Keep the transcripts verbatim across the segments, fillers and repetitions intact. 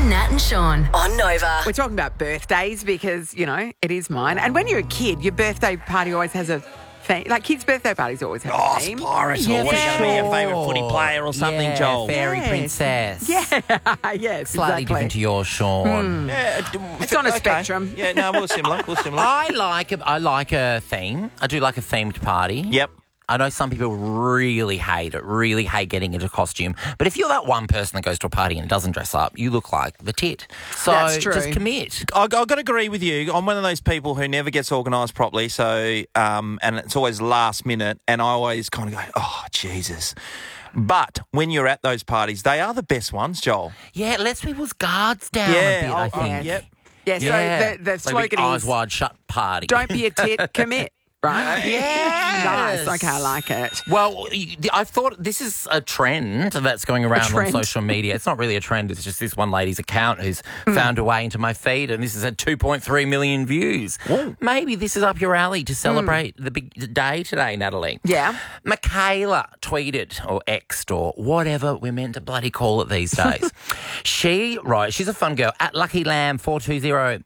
Nat and Sean on Nova. We're talking about birthdays because, you know, it is mine. And when you're a kid, your birthday party always has a theme. Like, kids' birthday parties always have Oh, a theme. Spyros, Yeah, always for going to be a sure. favourite footy player or something, yeah, Joel. Fairy Yes. princess. Yeah, yes, Slightly exactly. different to yours, Sean. Yeah, d- It's on a okay. spectrum. Yeah, no, we're similar. We're similar. I like a, I like a theme. I do like a themed party. Yep. I know some people really hate it, really hate getting into costume. But if you're that one person that goes to a party and doesn't dress up, you look like the tit. So That's true. just commit. I, I've got to agree with you. I'm one of those people who never gets organised properly, so um, and it's always last minute, and I always kind of go, oh, Jesus. But when you're at those parties, they are the best ones, Joel. Yeah, it lets people's guards down Yeah, a bit, I oh, oh, think. yep. Yeah, so Yeah. the, the Like a slogan big eyes is, wide shut party. don't be a tit, commit. Right? Yes. Nice. Okay, I like it. Well, you- I thought this is a trend that's going around on trend? social media. It's not really a trend. It's just this one lady's account who's found a way into my feed, and this has had two point three million views. Maybe this is up your alley to celebrate the big day today, Natalie. Yeah. Michaela tweeted or X'd or whatever we're meant to bloody call it these days. she, right, she's a fun girl, at Lucky Lamb four two zero.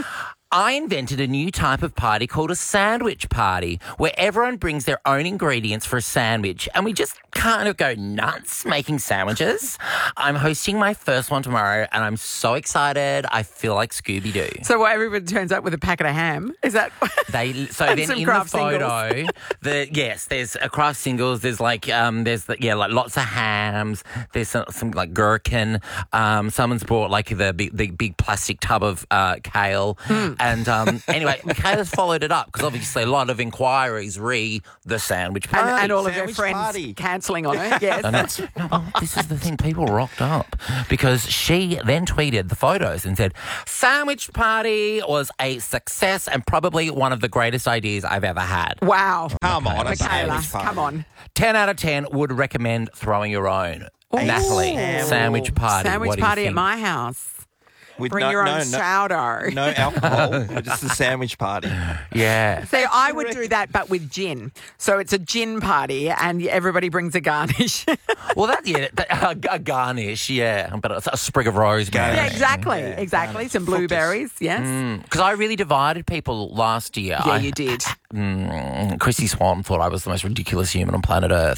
I invented a new type of party called a sandwich party where everyone brings their own ingredients for a sandwich and we just kind of go nuts making sandwiches. I'm hosting my first one tomorrow and I'm so excited. I feel like Scooby-Doo. So what, everyone turns up with a packet of ham? Is that... They so And then some in the craft photo, the yes, there's a craft singles. There's like um, there's the, yeah, like lots of hams. There's some, some like gherkin. Um, someone's brought like the big, the big plastic tub of uh, kale. And um, anyway, Michaela's followed it up because obviously a lot of inquiries re the sandwich and, party. and all of their Sandwich friends party. cancelling on it. Yes. And that's, oh, this is the thing, people rocked up because she then tweeted the photos and said, sandwich party was a success and probably one of the greatest ideas I've ever had. Wow. Come on, a Michaela, sandwich party. come on. ten out of ten would recommend throwing your own. Natalie, sandwich party. Sandwich what do you party at think? my house. With Bring no, your no, own no, sourdough. no alcohol, just a sandwich party. Yeah. See, I would do that, but with gin. So it's a gin party, and everybody brings a garnish. Well, that, yeah, that, a, a garnish, yeah. But a, a sprig of rosemary. yeah, exactly, Yeah, exactly. Some blueberries, yes. Because I really divided people last year. Yeah, I- you did. Mm, Chrissy Swan thought I was the most ridiculous human on planet Earth.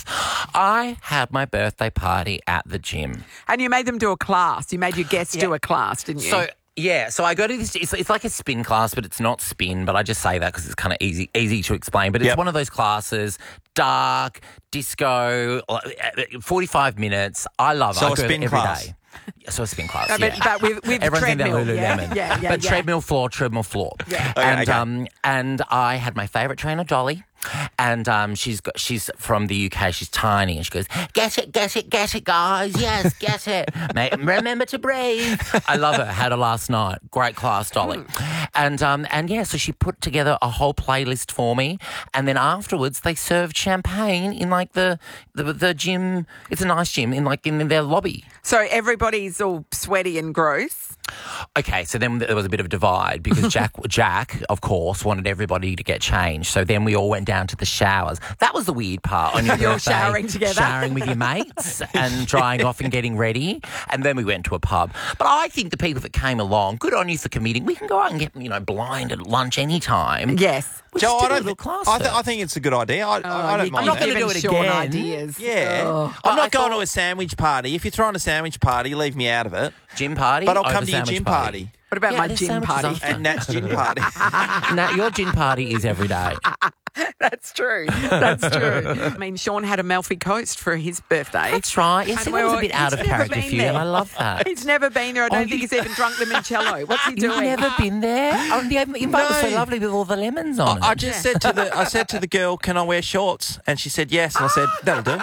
I had my birthday party at the gym. And you made them do a class. You made your guests do a class, didn't you? So yeah, so I go to this. It's, it's like a spin class, but it's not spin. But I just say that because it's kind of easy, easy to explain. But it's Yep. one of those classes, dark disco, forty-five minutes. I love it. So I a go spin every class. day. So a spin class, No, but, yeah. but with, with Everyone's in their treadmill. Yeah, Lululemon. yeah, yeah. but yeah. treadmill floor, treadmill floor. Yeah. Okay, and okay. um and I had my favourite trainer, Dolly. And um, she's got, she's from the U K. She's tiny, and she goes, "Get it, get it, get it, guys! Yes, get it. Mate, remember to breathe." I love her. Had her last night. Great class, Dolly. And um, and yeah, so she put together a whole playlist for me, and then afterwards they served champagne in like the the, the gym. It's a nice gym in like in their lobby. So everybody's all sweaty and gross. Okay, so then there was a bit of a divide because Jack, Jack, of course, wanted everybody to get changed. So then we all went down to the showers. That was the weird part on your You're birthday, showering together. showering with your mates and drying off and getting ready. And then we went to a pub. But I think the people that came along, good on you for committing. We can go out and get, you know, blind at lunch anytime. Yes. We'll Joe, just do I a don't. little Think, class I, th- first. I think it's a good idea. I, I, I don't you- mind. I'm not that. gonna do giving it Sean again. ideas. Yeah, Oh. I'm I not going thought- to a sandwich party. If you're throwing a sandwich party, leave me out of it. Gym party? But I'll over come to your sandwich gym party. What about Yeah, my there's gym sandwiches party? after. And Nat's gym party. Now, your gym party is every day. That's true. That's true. I mean, Sean had Amalfi Coast for his birthday. That's right. Yes, And it we're was a all- bit out of he's never character been for you, there. and I love that. He's never been there. I don't Oh, think you- he's even drunk limoncello. What's he You've doing? never been there? Oh, the invite was so No. lovely with all the lemons on I it. just said to the I said to the girl, "Can I wear shorts?" And she said yes. And I said, "That'll do."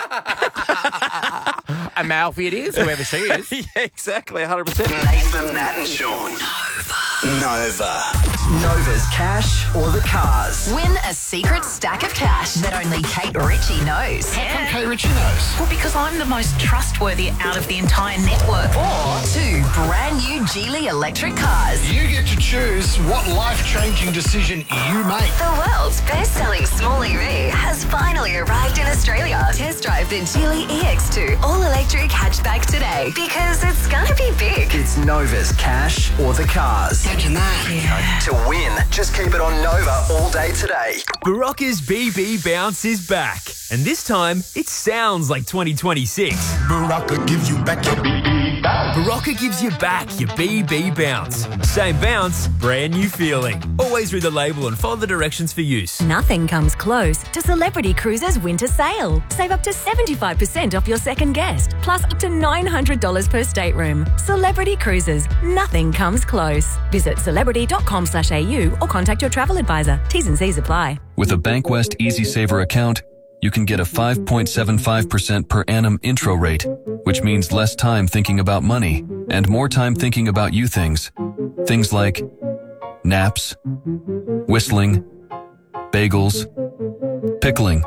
Amalfi it is, whoever she is. Yeah, exactly, one hundred percent. Nathan, Nat and Sean. Nova. Nova's cash or the cars. Win a secret stack of cash that only Kate Ritchie knows. From Kate Ritchie knows. Well, because I'm the most trustworthy out of the entire network. Or two brand new Geely electric cars. You get to choose what life-changing decision you make. The world's best-selling small E V has finally arrived in Australia. Test drive the Geely E X two all-electric hatchback today because it's gonna be big. It's It's Nova's Cash or the Cars. Imagine that. To win, just keep it on Nova all day today. Barocca's B B Bounce is back. And this time, it sounds like twenty twenty-six. Barocca gives you back your B B bounce. Barocca gives you back your B B Bounce. Same bounce, brand new feeling. Always read the label and follow the directions for use. Nothing comes close to Celebrity Cruises winter sale. Save up to seventy-five percent off your second guest, plus up to nine hundred dollars per stateroom. Celebrity Cruises, nothing comes close. Visit celebrity dot com slash a u or contact your travel advisor. T's and C's apply. With a Bankwest Easy Saver account, you can get a five point seven five percent per annum intro rate, which means less time thinking about money and more time thinking about you things. Things like naps, whistling, bagels, pickling,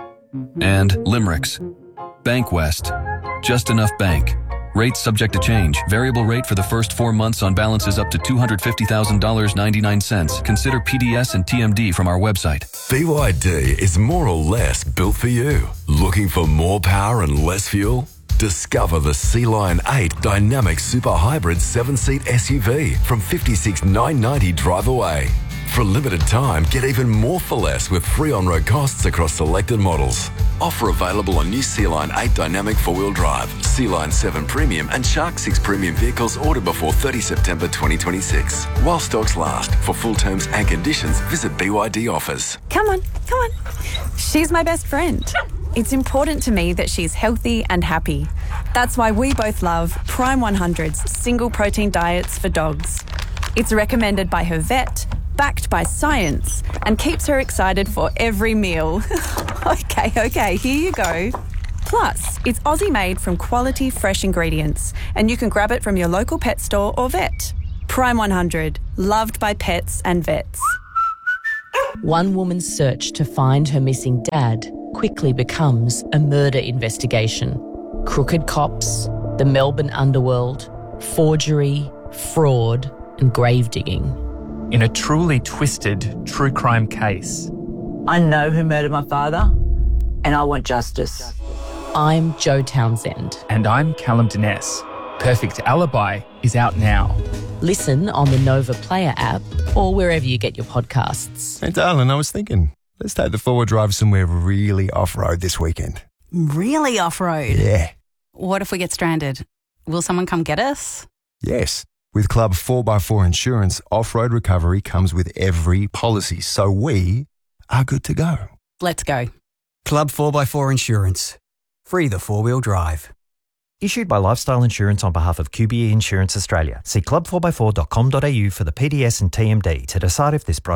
and limericks. Bankwest. Just enough bank. Rates subject to change. Variable rate for the first four months on balances up to two hundred fifty thousand dollars and ninety-nine cents. Consider P D S and T M D from our website. B Y D is more or less built for you. Looking for more power and less fuel? Discover the Sea Lion eight Dynamic Super Hybrid seven-seat S U V from fifty-six thousand nine hundred ninety dollars drive away. For a limited time, get even more for less with free on-road costs across selected models. Offer available on new Sea Lion eight Dynamic four-wheel drive, Sea Lion seven Premium and Shark six Premium vehicles ordered before thirtieth September twenty twenty-six. While stocks last. For full terms and conditions, visit B Y D offers. Come on, come on. She's my best friend. It's important to me that she's healthy and happy. That's why we both love Prime one hundred's single protein diets for dogs. It's recommended by her vet, backed by science, and keeps her excited for every meal. okay, okay, here you go. Plus, it's Aussie made from quality fresh ingredients, and you can grab it from your local pet store or vet. Prime one hundred, loved by pets and vets. One woman's search to find her missing dad quickly becomes a murder investigation. Crooked cops, the Melbourne underworld, forgery, fraud, and grave digging. In a truly twisted true crime case. I know who murdered my father, and I want justice. I'm Joe Townsend. And I'm Callum Dines. Perfect Alibi is out now. Listen on the Nova Player app or wherever you get your podcasts. Hey, darling, I was thinking, let's take the four-wheel drive somewhere really off-road this weekend. Really off-road? Yeah. What if we get stranded? Will someone come get us? Yes. With Club four by four Insurance, off-road recovery comes with every policy, so we are good to go. Let's go. Club four by four Insurance. Free the four-wheel drive. Issued by Lifestyle Insurance on behalf of Q B E Insurance Australia. See club four by four dot com dot a u for the P D S and T M D to decide if this product